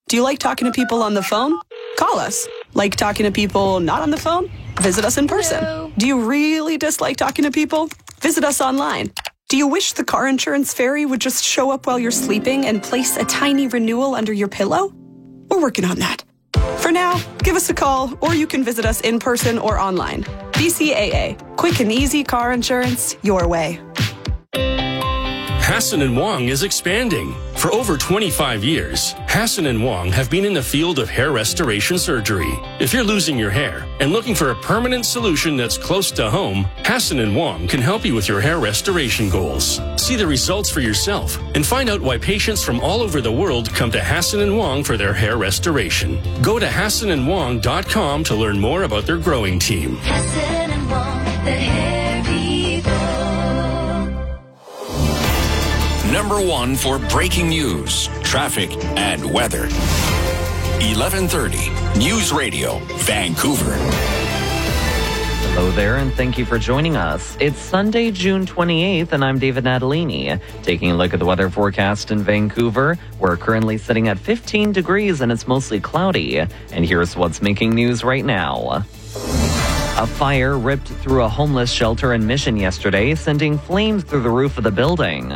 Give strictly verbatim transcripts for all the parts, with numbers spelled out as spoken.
Do you like talking to people on the phone? Call us. Like talking to people not on the phone? Visit us in person. Hello. Do you really dislike talking to people? Visit us online. Do you wish the car insurance fairy would just show up while you're sleeping and place a tiny renewal under your pillow? We're working on that. For now, give us a call, or you can visit us in person or online. B C A A. Quick and easy car insurance your way. Hassan and Wong is expanding. For over twenty-five years, Hassan and Wong have been in the field of hair restoration surgery. If you're losing your hair and looking for a permanent solution that's close to home, Hassan and Wong can help you with your hair restoration goals. See the results for yourself and find out why patients from all over the world come to Hassan and Wong for their hair restoration. Go to hassan and wong dot com to learn more about their growing team. Hassan and Wong, the hair people. Number one for breaking news, traffic, and weather. eleven thirty News Radio, Vancouver. Hello there, and thank you for joining us. It's Sunday, June twenty-eighth, and I'm David Natalini. Taking a look at the weather forecast in Vancouver, we're currently sitting at fifteen degrees and it's mostly cloudy. And here's what's making news right now. A fire ripped through a homeless shelter in Mission yesterday, sending flames through the roof of the building.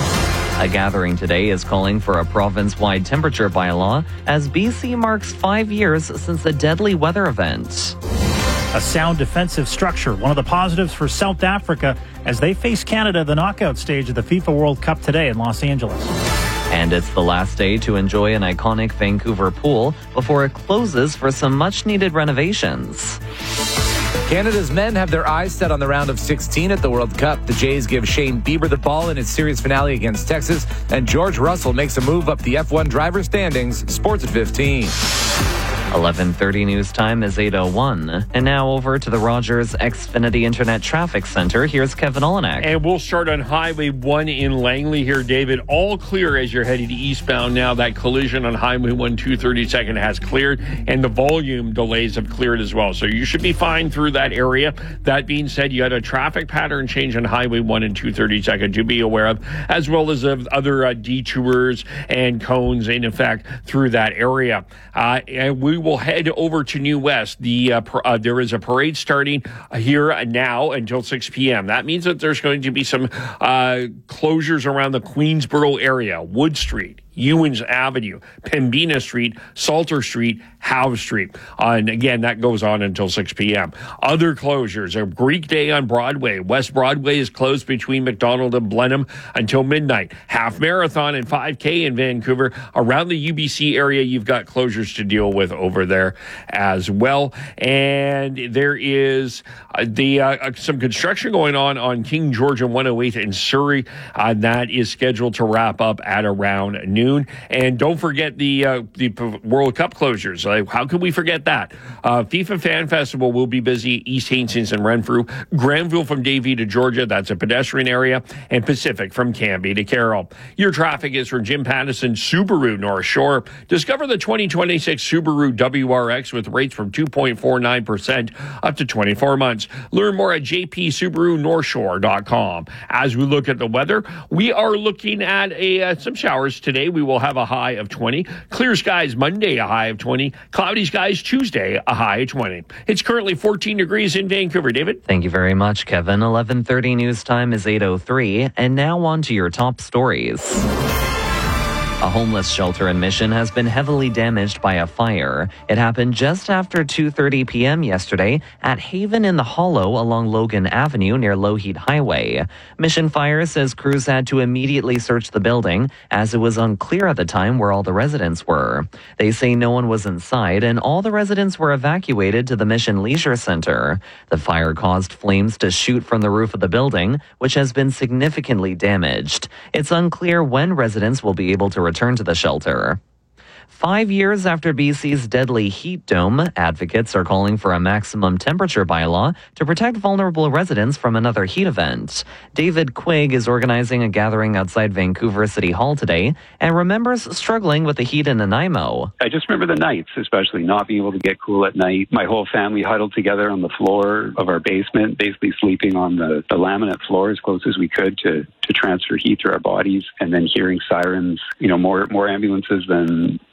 A gathering today is calling for a province-wide temperature bylaw as B C marks five years since the deadly weather event. A sound defensive structure, one of the positives for South Africa as they face Canada at the knockout stage of the FIFA World Cup today in Los Angeles. And it's the last day to enjoy an iconic Vancouver pool before it closes for some much-needed renovations. Canada's men have their eyes set on the round of sixteen at the World Cup. The Jays give Shane Bieber the ball in its series finale against Texas, and George Russell makes a move up the F one driver standings. Sports at fifteen. eleven thirty news time is eight oh one. And now over to the Rogers Xfinity Internet Traffic Center. Here's Kevin Olenek. And we'll start on Highway one in Langley here, David. All clear as you're heading eastbound now. That collision on Highway one two thirty-second has cleared, and the volume delays have cleared as well. So you should be fine through that area. That being said, you had a traffic pattern change on Highway one and two thirty-second to be aware of, as well as of other uh, detours and cones in effect through that area. Uh, and we will head over to New West. The uh, par- uh, there is a parade starting here now until six p.m. That means that there's going to be some uh, closures around the Queensboro area, Wood Street, Ewens Avenue, Pembina Street, Salter Street, Howe Street. Uh, and again, that goes on until six p.m. Other closures are Greek Day on Broadway. West Broadway is closed between McDonald and Blenheim until midnight. Half Marathon and five K in Vancouver. Around the U B C area, you've got closures to deal with over there as well. And there is uh, the uh, some construction going on on King George and one oh eight in Surrey. Uh, that is scheduled to wrap up at around noon. And don't forget the uh, the World Cup closures. Like, how can we forget that? Uh, FIFA Fan Festival will be busy. East Hastings and Renfrew. Granville from Davie to Georgia. That's a pedestrian area. And Pacific from Canby to Carroll. Your traffic is from Jim Pattison, Subaru North Shore. Discover the twenty twenty-six Subaru W R X with rates from two point four nine percent up to twenty-four months. Learn more at j p subaru north shore dot com. As we look at the weather, we are looking at a uh, some showers today. We will have a high of twenty. Clear skies Monday, a high of twenty. Cloudy skies Tuesday, a high of twenty. It's currently fourteen degrees in Vancouver. David? Thank you very much, Kevin. eleven thirty news time is eight oh three. And now on to your top stories. A homeless shelter in Mission has been heavily damaged by a fire. It happened just after two thirty p.m. yesterday at Haven in the Hollow along Logan Avenue near Lougheed Highway. Mission Fire says crews had to immediately search the building as it was unclear at the time where all the residents were. They say no one was inside and all the residents were evacuated to the Mission Leisure Center. The fire caused flames to shoot from the roof of the building, which has been significantly damaged. It's unclear when residents will be able to return to the shelter. Five years after B C's deadly heat dome, advocates are calling for a maximum temperature bylaw to protect vulnerable residents from another heat event. David Quigg is organizing a gathering outside Vancouver City Hall today and remembers struggling with the heat in Nanaimo. I just remember the nights, especially not being able to get cool at night. My whole family huddled together on the floor of our basement, basically sleeping on the, the laminate floor as close as we could to, to transfer heat to our bodies, and then hearing sirens, you know, more more ambulances than